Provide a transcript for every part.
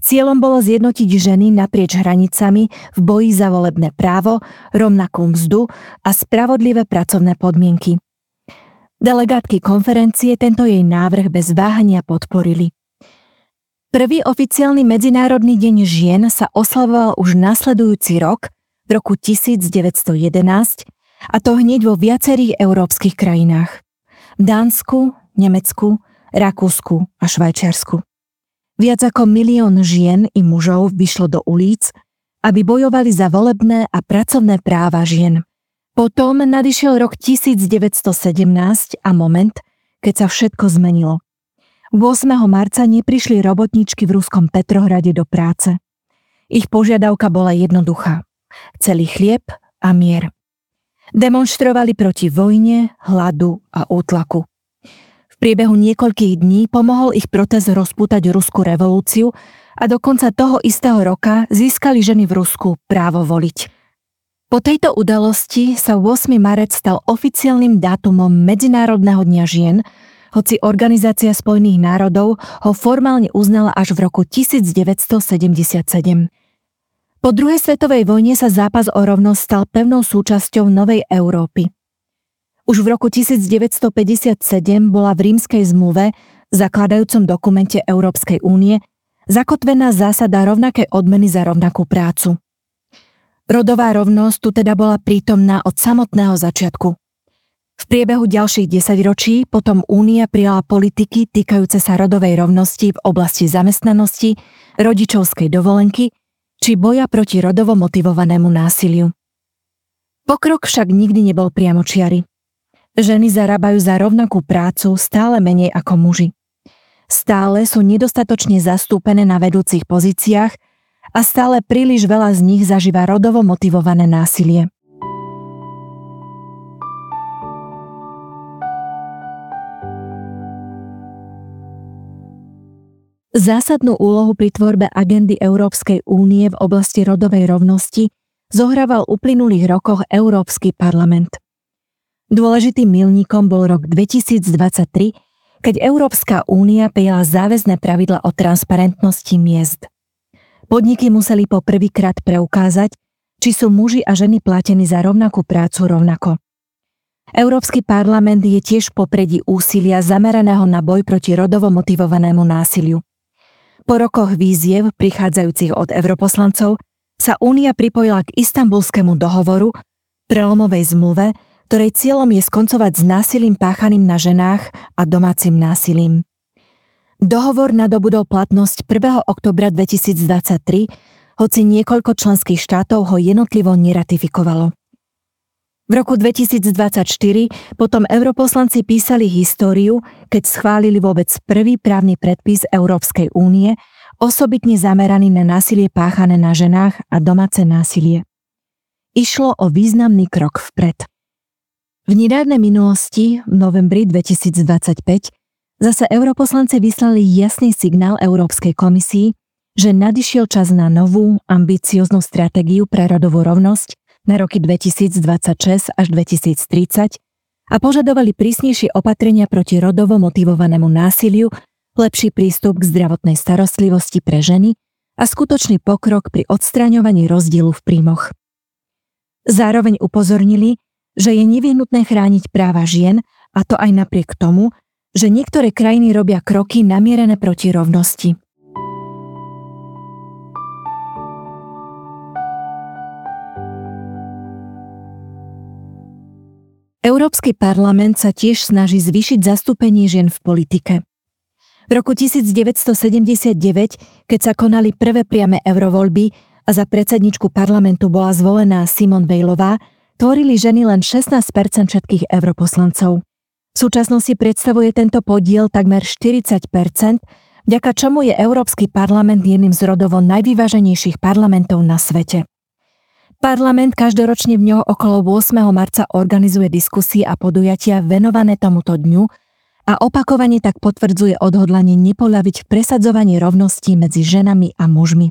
Cieľom bolo zjednotiť ženy naprieč hranicami v boji za volebné právo, rovnakú mzdu a spravodlivé pracovné podmienky. Delegátky konferencie tento jej návrh bez váhania podporili. Prvý oficiálny Medzinárodný deň žien sa oslavoval už nasledujúci rok, v roku 1911, a to hneď vo viacerých európskych krajinách. V Dánsku, Nemecku, Rakúsku a Švajčiarsku. Viac ako 1 000 000 žien i mužov vyšlo do ulic, aby bojovali za volebné a pracovné práva žien. Potom nadišiel rok 1917 a moment, keď sa všetko zmenilo. 8. marca neprišli robotníčky v ruskom Petrohrade do práce. Ich požiadavka bola jednoduchá. Chceli chlieb a mier. Demonštrovali proti vojne, hladu a útlaku. V priebehu niekoľkých dní pomohol ich protest rozpútať ruskú revolúciu a do konca toho istého roka získali ženy v Rusku právo voliť. Po tejto udalosti sa 8. marec stal oficiálnym dátumom Medzinárodného dňa žien, hoci Organizácia spojených národov ho formálne uznala až v roku 1977. Po druhej svetovej vojne sa zápas o rovnosť stal pevnou súčasťou novej Európy. Už v roku 1957 bola v Rímskej zmluve, zakladajúcom dokumente Európskej únie, zakotvená zásada rovnakej odmeny za rovnakú prácu. Rodová rovnosť tu teda bola prítomná od samotného začiatku. V priebehu ďalších 10 ročí potom Únia prijala politiky týkajúce sa rodovej rovnosti v oblasti zamestnanosti, rodičovskej dovolenky či boja proti rodovo motivovanému násiliu. Pokrok však nikdy nebol priamočiary. Ženy zarábajú za rovnakú prácu stále menej ako muži. Stále sú nedostatočne zastúpené na vedúcich pozíciách a stále príliš veľa z nich zažíva rodovo motivované násilie. Zásadnú úlohu pri tvorbe agendy Európskej únie v oblasti rodovej rovnosti zohrával v uplynulých rokoch Európsky parlament. Dôležitým milníkom bol rok 2023, keď Európska únia prijala záväzné pravidla o transparentnosti miest. Podniky museli po prvýkrát preukázať, či sú muži a ženy platení za rovnakú prácu rovnako. Európsky parlament je tiež v popredí úsilia zameraného na boj proti rodovo motivovanému násiliu. Po rokoch výziev prichádzajúcich od europoslancov sa Únia pripojila k Istanbulskému dohovoru, prelomovej zmluve, ktorej cieľom je skoncovať s násilím páchaným na ženách a domácim násilím. Dohovor nadobudol platnosť 1. októbra 2023, hoci niekoľko členských štátov ho jednotlivo neratifikovalo. V roku 2024 potom europoslanci písali históriu, keď schválili vôbec prvý právny predpis Európskej únie, osobitne zameraný na násilie páchané na ženách a domáce násilie. Išlo o významný krok vpred. V nedávnej minulosti, v novembri 2025, zase europoslanci vyslali jasný signál Európskej komisii, že nadišiel čas na novú, ambicióznu stratégiu pre rodovú rovnosť na roky 2026 až 2030 a požadovali prísnejšie opatrenia proti rodovo motivovanému násiliu, lepší prístup k zdravotnej starostlivosti pre ženy a skutočný pokrok pri odstraňovaní rozdielu v príjmoch. Zároveň upozornili, že je nevyhnutné chrániť práva žien, a to aj napriek tomu, že niektoré krajiny robia kroky namierené proti rovnosti. Európsky parlament sa tiež snaží zvýšiť zastúpenie žien v politike. V roku 1979, keď sa konali prvé priame eurovoľby a za predsedničku parlamentu bola zvolená Simone Weilová, tvorili ženy len 16% všetkých europoslancov. V súčasnosti predstavuje tento podiel takmer 40%, vďaka čomu je Európsky parlament jedným z rodovo najvyváženejších parlamentov na svete. Parlament každoročne v ňoho okolo 8. marca organizuje diskusie a podujatia venované tomuto dňu a opakovane tak potvrdzuje odhodlanie nepoľaviť v presadzovaní rovnosti medzi ženami a mužmi.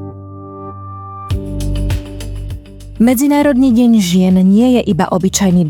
Medzinárodný deň žien nie je iba obyčajný